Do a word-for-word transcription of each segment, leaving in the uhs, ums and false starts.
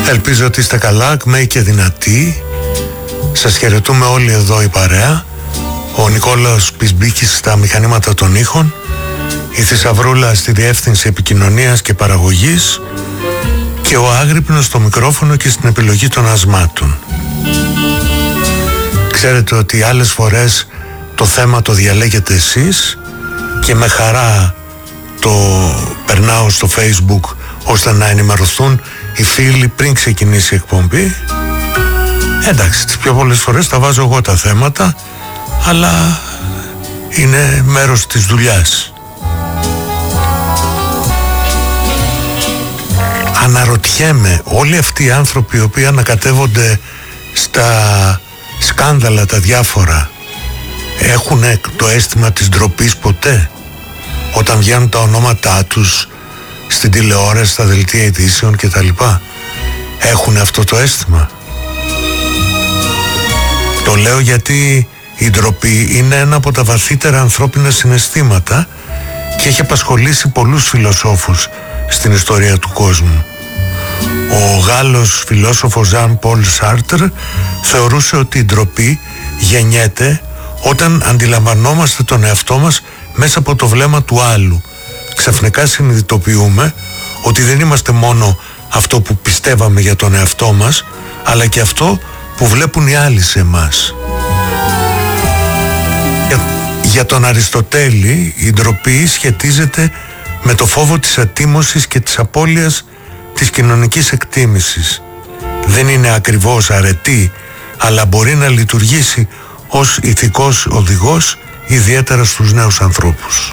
Ελπίζω ότι είστε καλά, ακμαίοι και δυνατοί. Σας χαιρετούμε όλοι εδώ η παρέα. Ο Νικόλαος Πισμπίκης στα μηχανήματα των ήχων, η Θησαυρούλα στη διεύθυνση επικοινωνίας και παραγωγής και ο Άγρυπνος στο μικρόφωνο και στην επιλογή των ασμάτων. Ξέρετε ότι άλλες φορές το θέμα το διαλέγετε εσείς και με χαρά το περνάω στο Facebook ώστε να ενημερωθούν οι φίλοι πριν ξεκινήσει η εκπομπή. Εντάξει, τις πιο πολλές φορές τα βάζω εγώ τα θέματα, αλλά είναι μέρος της δουλειάς. Αναρωτιέμαι, όλοι αυτοί οι άνθρωποι οι οποίοι ανακατεύονται στα σκάνδαλα τα διάφορα, έχουν το αίσθημα της ντροπής ποτέ? Όταν βγαίνουν τα ονόματά τους στην τηλεόραση, στα δελτία ειδήσεων και τα λοιπά, έχουν αυτό το αίσθημα? Το λέω γιατί η ντροπή είναι ένα από τα βαθύτερα ανθρώπινα συναισθήματα και έχει απασχολήσει πολλούς φιλοσόφους στην ιστορία του κόσμου. Ο Γάλλος φιλόσοφος Ζαν Πολ Σάρτρ θεωρούσε ότι η ντροπή γεννιέται όταν αντιλαμβανόμαστε τον εαυτό μας μέσα από το βλέμμα του άλλου. Ξαφνικά συνειδητοποιούμε ότι δεν είμαστε μόνο αυτό που πιστεύαμε για τον εαυτό μας, αλλά και αυτό που βλέπουν οι άλλοι σε εμάς. Για, για τον Αριστοτέλη η ντροπή σχετίζεται με το φόβο της ατίμωσης και της απώλειας της κοινωνικής εκτίμησης. Δεν είναι ακριβώς αρετή, αλλά μπορεί να λειτουργήσει ως ηθικός οδηγός, ιδιαίτερα στους νέους ανθρώπους.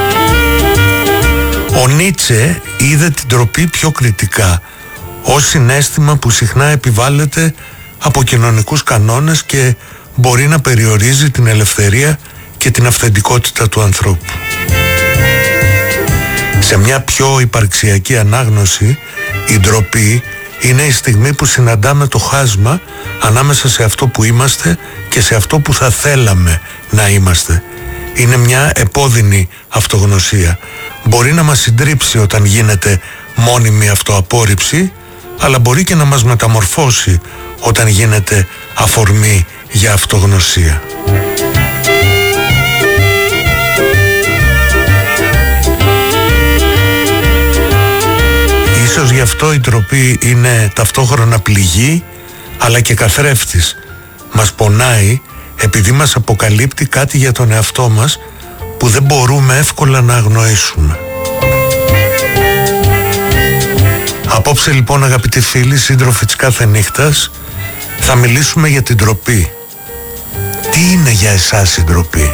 Ο Νίτσε είδε την ντροπή πιο κριτικά, ως συναίσθημα που συχνά επιβάλλεται από κοινωνικούς κανόνες και μπορεί να περιορίζει την ελευθερία και την αυθεντικότητα του ανθρώπου. Σε μια πιο υπαρξιακή ανάγνωση, η ντροπή είναι η στιγμή που συναντάμε το χάσμα ανάμεσα σε αυτό που είμαστε και σε αυτό που θα θέλαμε να είμαστε. Είναι μια επώδυνη αυτογνωσία. Μπορεί να μας συντρίψει όταν γίνεται μόνιμη αυτοαπόρριψη, αλλά μπορεί και να μας μεταμορφώσει όταν γίνεται αφορμή για αυτογνωσία. Ίσως γι' αυτό η ντροπή είναι ταυτόχρονα πληγή αλλά και καθρέφτης. Μας πονάει επειδή μας αποκαλύπτει κάτι για τον εαυτό μας που δεν μπορούμε εύκολα να αγνοήσουμε. Απόψε λοιπόν, αγαπητοί φίλοι, σύντροφοι της κάθε νύχτας, θα μιλήσουμε για την ντροπή. Τι είναι για εσάς η ντροπή?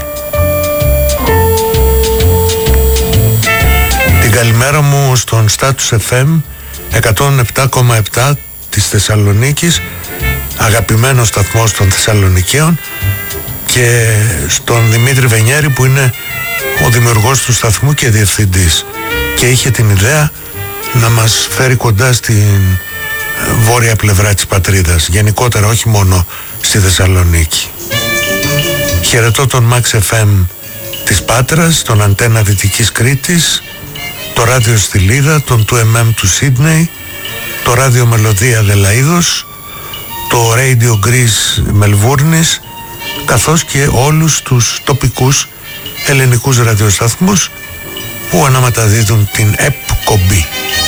Την καλημέρα μου στον Status εφ εμ εκατόν επτά κόμμα επτά της Θεσσαλονίκης, αγαπημένος σταθμός των Θεσσαλονικαίων, και στον Δημήτρη Βενιέρη που είναι ο δημιουργός του σταθμού και διευθυντής και είχε την ιδέα να μας φέρει κοντά στην βόρεια πλευρά της πατρίδας, γενικότερα όχι μόνο στη Θεσσαλονίκη. Χαιρετώ τον Max εφ εμ της Πάτρας, τον Αντένα Δυτικής Κρήτης, το ράδιο Στυλίδα, τον του εμ εμ του Σίδνεϊ, το ράδιο Μελωδία Αδελαΐδος, το Radio Greece Μελβούρνης, καθώς και όλους τους τοπικούς ελληνικούς ραδιοσταθμούς που αναμεταδίδουν την εκπομπή.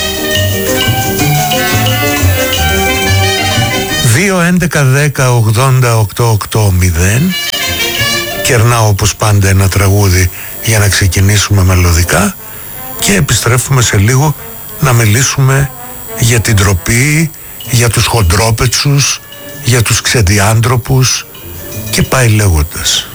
δύο έντεκα δέκα ογδόντα οκτώ οκτώ μηδέν. Κερνάω όπως πάντα ένα τραγούδι για να ξεκινήσουμε μελωδικά και επιστρέφουμε σε λίγο να μιλήσουμε για την ντροπή, για τους χοντρόπετσους, για τους ξεδιάντροπους και πάει λέγοντας.